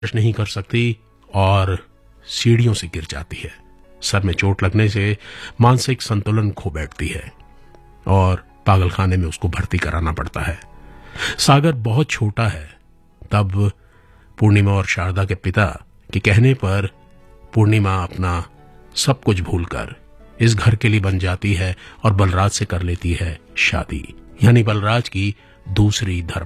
नहीं कर सकती और सीढ़ियों से गिर जाती है। सर में चोट लगने से मानसिक संतुलन खो बैठती है और पागलखाने में उसको भर्ती कराना पड़ता है। सागर बहुत छोटा है। तब पूर्णिमा और शारदा के पिता के कहने पर पूर्णिमा अपना सब कुछ भूलकर इस घर के लिए बन जाती है और बलराज से कर लेती है शादी, यानी बलराज की दूसरी धर्म